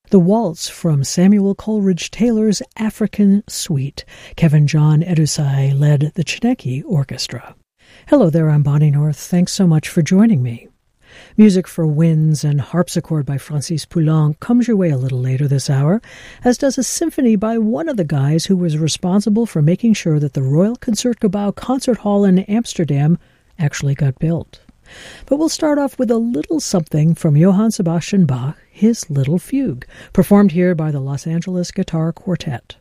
The Waltz from Samuel Coleridge Taylor's African Suite. Kevin John Edusai led the Chineke Orchestra. Hello there, I'm Bonnie North. Thanks so much for joining me. Music for winds and harpsichord by Francis Poulenc comes your way a little later this hour, as does a symphony by one of the guys who was responsible for making sure that the Royal Concertgebouw Concert Hall in Amsterdam actually got built. But we'll start off with a little something from Johann Sebastian Bach, his Little Fugue, performed here by the Los Angeles Guitar Quartet.